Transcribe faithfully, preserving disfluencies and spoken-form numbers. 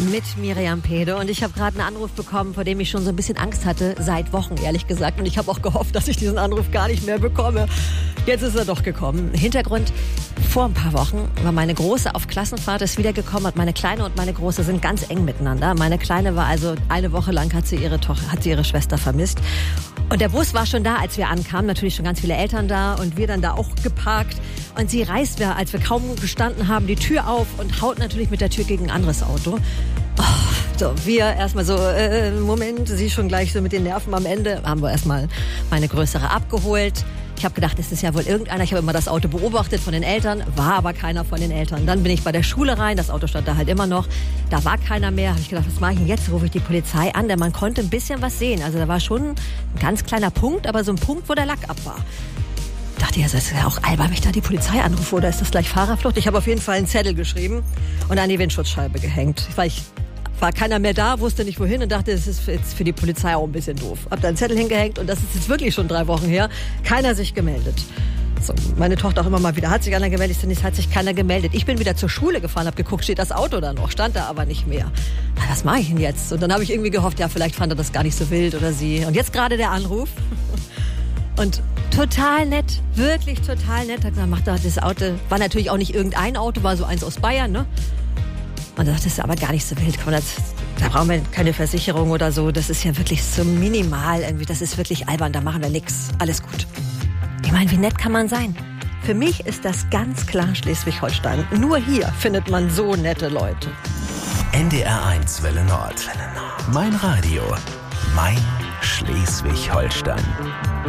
mit Miriam Pede. Und ich habe gerade einen Anruf bekommen, vor dem ich schon so ein bisschen Angst hatte, seit Wochen, ehrlich gesagt. Und ich habe auch gehofft, dass ich diesen Anruf gar nicht mehr bekomme. Jetzt ist er doch gekommen. Hintergrund: Vor ein paar Wochen war meine Große auf Klassenfahrt, ist wiedergekommen, und meine Kleine und meine Große sind ganz eng miteinander. Meine Kleine war also eine Woche lang, hat sie ihre Tochter, hat sie ihre Schwester vermisst. Und der Bus war schon da, als wir ankamen. Natürlich schon ganz viele Eltern da und wir dann da auch geparkt. Und sie reißt, als wir kaum gestanden haben, die Tür auf und haut natürlich mit der Tür gegen ein anderes Auto. Oh, so, wir erstmal so, äh, Moment, sie schon gleich so mit den Nerven am Ende. Haben wir erstmal meine Größere abgeholt. Ich habe gedacht, es ist ja wohl irgendeiner. Ich habe immer das Auto beobachtet von den Eltern, war aber keiner von den Eltern. Dann bin ich bei der Schule rein, das Auto stand da halt immer noch. Da war keiner mehr. Habe ich gedacht, was mache ich denn jetzt? Rufe ich die Polizei an, denn man konnte ein bisschen was sehen. Also da war schon ein ganz kleiner Punkt, aber so ein Punkt, wo der Lack ab war. Dachte ich, also ist ja auch albern, wenn ich da die Polizei anrufe, oder ist das gleich Fahrerflucht? Ich habe auf jeden Fall einen Zettel geschrieben und an die Windschutzscheibe gehängt. Weil ich war keiner mehr da, wusste nicht wohin und dachte, das ist jetzt für die Polizei auch ein bisschen doof. Hab da einen Zettel hingehängt und das ist jetzt wirklich schon drei Wochen her. Keiner sich gemeldet. So, meine Tochter auch immer mal wieder, hat sich einer gemeldet, es hat sich keiner gemeldet. Ich bin wieder zur Schule gefahren, habe geguckt, steht das Auto da noch, stand da aber nicht mehr. Na, was mache ich denn jetzt? Und dann habe ich irgendwie gehofft, ja, vielleicht fand er das gar nicht so wild oder sie. Und jetzt gerade der Anruf. Und total nett, wirklich total nett. Hat gesagt, macht doch das Auto, war natürlich auch nicht irgendein Auto, war so eins aus Bayern, ne? Und das ist aber gar nicht so wild. Das, da brauchen wir keine Versicherung oder so. Das ist ja wirklich so minimal irgendwie. Das ist wirklich albern. Da machen wir nichts. Alles gut. Ich meine, wie nett kann man sein? Für mich ist das ganz klar Schleswig-Holstein. Nur hier findet man so nette Leute. N D R eins Welle Nord. Mein Radio. Mein Schleswig-Holstein.